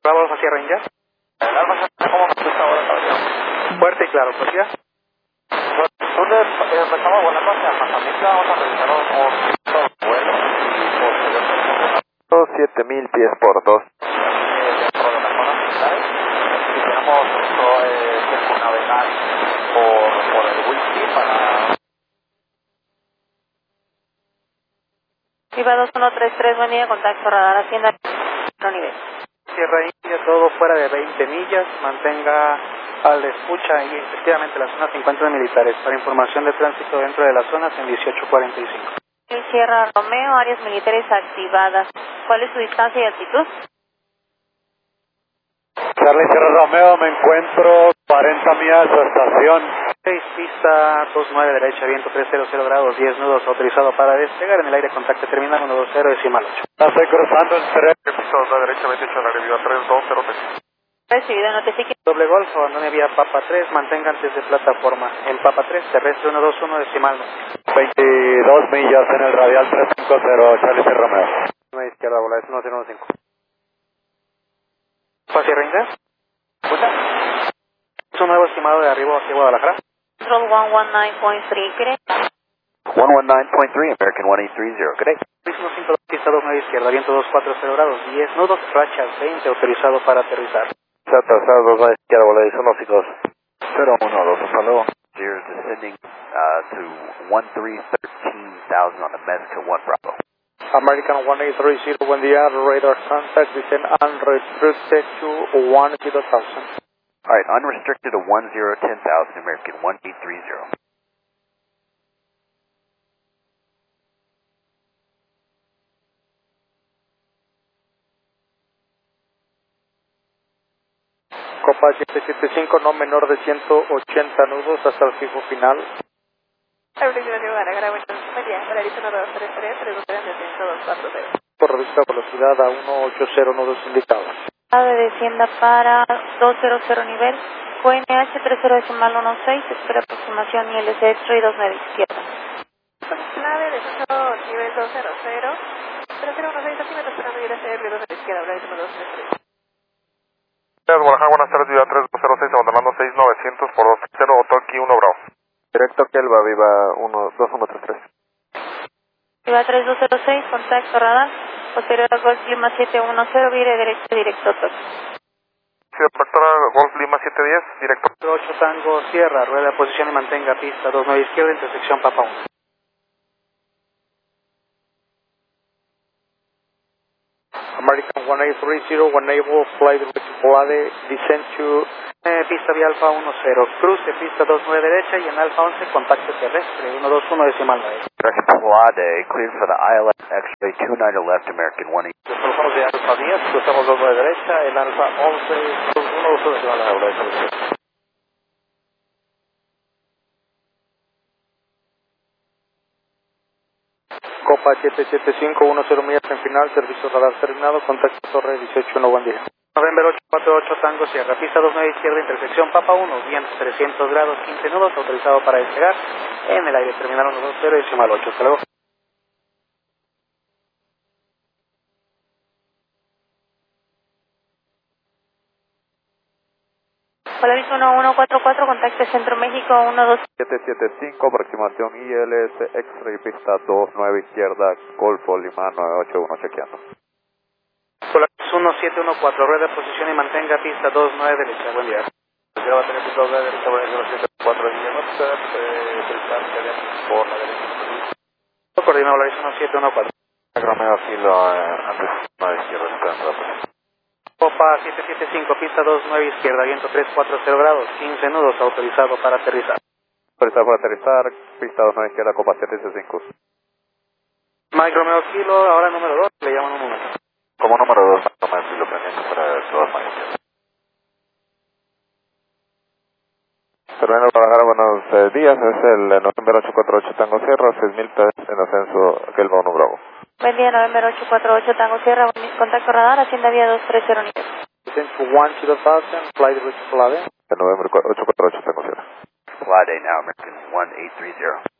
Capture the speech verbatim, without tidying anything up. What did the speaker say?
Bravo Alfa Sierra India. El Alfa Sierra, ¿cómo me está ahora? Fuerte y claro, pues ya. ¿Dónde empezamos con la cosa? Mazamitla, vamos a revisar un vuelo por siete mil pies por dos. Dentro de la zona militar. Y tenemos eh, circunnavegar por, por el whisky para... Viva dos uno tres tres, buen día, contacto radar Hacienda, otro nivel. Sierra India, todo fuera de veinte millas, mantenga al escucha y efectivamente la zona se encuentra militares. Para información de tránsito dentro de las zonas en dieciocho cuarenta y cinco. El Sierra Romeo, áreas militares activadas. ¿Cuál es su distancia y altitud? Charlie Sierra Romeo, me encuentro cuarenta millas de estación. seis pista dos nueve derecha, viento trescientos grados, diez nudos, autorizado para despegar en el aire, contacto terminal uno dos cero decimal ocho. Estoy cruzando el tren. Piso dos derecha, veintiocho, la realidad tres dos cero tres. Recibido, notifique. Doble Golfo, abandone vía Papa tres, mantenga antes de plataforma. En Papa tres, terrestre uno dos uno decimal veintidós millas en el radial trescientos cincuenta, Charlie Sierra Romeo. nueve izquierda, bola es uno cero uno cinco. Sierra India. Es un nuevo estimado de arriba hacia Guadalajara. Control one one nine point three, ¿cree? one one nine point three, American one eight three zero, good day. Turismo cinco dos, pista dos nueve izquierda, viento dos cuatro cero grados, diez nudos, rachas veinte, autorizado para aterrizar. Aterrizado dos nueve izquierda, bola de uno dos cero uno dos, hasta luego. Deer descending uh, to one three thirteen thousand on the Mezca one Bravo. American one eight three zero, buen día, radar contact, descend unrestricted to one zero thousand. Alright, unrestricted to one zero ten thousand, American one eight three zero. Copa siete siete cinco, no menor de ciento ochenta nudos hasta el fijo final. Por revista velocidad a ciento ochenta nudos indicados. De descienda para doscientos nivel, Q N H treinta decimal dieciséis, espera aproximación I L C X-ray dos nueve izquierda. Clave de descenso nivel doscientos, treinta dieciséis centímetros, esperando I L C R dos nueve izquierda, habla de uno dos tres. Guadalajara, buenas tardes, Viva tres dos cero seis, abandonando seis novecientos por dos cero, Otoki uno Bravo. Directo Kelva, Viva dos uno tres tres. Viva tres dos cero seis, contacto radar, posterior a Golf Lima siete uno cero, vire derecho directo Otoki. Sí, doctora, Golf Lima siete diez, directo. ocho Tango Sierra, rueda de posición y mantenga pista dos nueve izquierda, intersección Papa uno. American one eight three zero, one able flight Vlade, descent to eh, pista vía Alfa uno cero, cruce pista dos nueve derecha y en Alfa once contacto terrestre uno dos uno decimal nueve. Vlade, cleared for the I L S X-ray two nine left, American one eight. Descolocamos de Alfa diez, cruzamos dos nueve derecha, en Alfa once, uno dos uno decimal nueve. Copa siete siete cinco, uno cero millas en final, servicio radar terminado, contacto torre dieciocho uno, buen día. November ocho cuatro ocho Tango Sierra, pista dos nueve izquierda, intersección Papa uno, viento trescientos grados, quince nudos, autorizado para despegar, en el aire terminal uno dos cero decimal ocho, hasta luego. Polaris uno uno cuatro cuatro, contacto Centro México uno dos. siete siete cinco, aproximación I L S X-ray, pista dos nueve izquierda, Golfo Lima nueve ocho uno, chequeando. Polaris uno siete uno cuatro, rueda de posición y mantenga pista dos nueve derecha, buen día. Ya va a tener pista dos nueve derecha, voy a decir siete cuatro, y no se debe prestar por la derecha. Coordina Polaris uno siete uno cuatro. Romeo Filo, antes nueve izquierda, está Copa siete siete cinco, pista dos nueve izquierda, viento tres cuatro cero grados, quince nudos, autorizado para aterrizar. Autorizado para aterrizar, pista dos nueve izquierda, Copa siete siete cinco. Mike Romeo Kilo, ahora número dos, le llaman un momento. Como número dos, Romeo Filo pendiente para todas las izquierdas. Terminal Guadalajara, buenos eh, días, es el November ocho cuatro ocho Tango Sierra, seis mil pies en ascenso, Kelva uno Bravo. Buen día, November ocho cuatro ocho Tango Sierra, contacto radar, Hacienda Vía dos tres cero nivel. Descent to one zero thousand, flight reach Vlade. El November ocho cuatro ocho Tango Sierra. Vlade now, American one eight three zero.